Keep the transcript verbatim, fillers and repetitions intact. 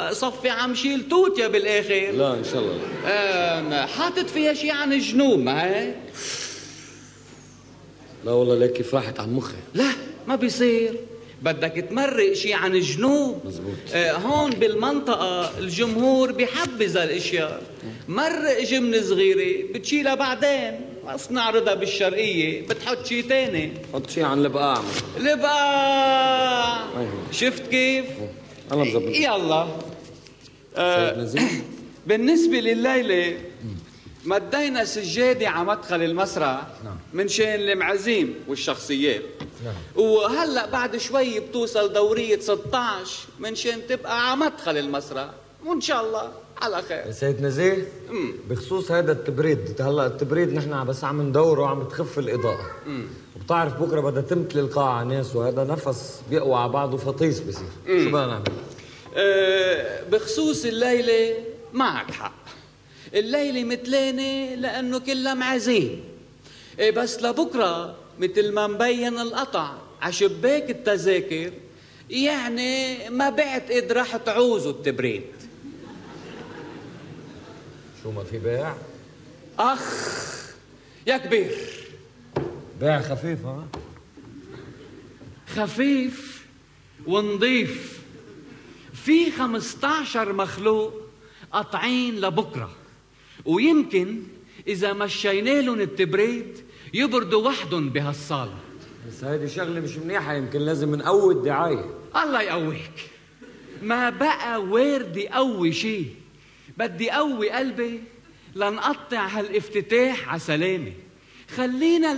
صفي عم شيل توت يا بالاخر. لا ان شاء الله آه حاطط فيها شي عن الجنوب ما هيك؟ لا والله ليك كيف راحت عن مخي. لا ما بيصير، بدك تمرق شي عن الجنوب. مزبوط. آه هون بالمنطقة الجمهور بحبذ هالاشياء. مرق جبنة صغيرة بتشيلها بعدين، بس نعرضها بالشرقية بتحط شي تاني. حط شي عن البقاع. البقاع أيوه. شفت كيف؟ انا بظبط. يلا. آه سيد نزيه بالنسبة لليلة مدينا سجادة على مدخل المسرح. نعم. من شان المعازيم والشخصيات. نعم. وهلأ بعد شوي بتوصل دورية ستة عشر من شان تبقى على مدخل المسرح، وإن شاء الله على خير. سيد نزيه، مم. بخصوص هذا التبريد، هلا التبريد نحن بس عم ندوره وعم تخف الإضاءة. مم. وبتعرف بكره بدها تمتلي القاعة ناس، وهذا نفس بيقوى على بعضه فطيس بصير. مم. شو بدنا نعمل؟ أه بخصوص الليلة معك حق، الليلة متلانة لأنه كلها معازيم. إيه بس لبكرة مثل ما مبين القطع عشباك التذاكر، يعني ما بعتقد رح تعوزوا التبريد. شو ما في بيع؟ أخ يا كبير، بيع خفيف. ها خفيف ونضيف. في خمستاشر مخلوق قطعين لبكرة، ويمكن إذا مشينا لهم التبريد يبردوا وحدهم بهالصالة. بس هيدي شغلة مش منيحة، يمكن لازم نقوي الدعاية. الله يقويك، ما بقى وارد قوي شي، بدي قوي قلبي لنقطع هالافتتاح على سلامة. خلينا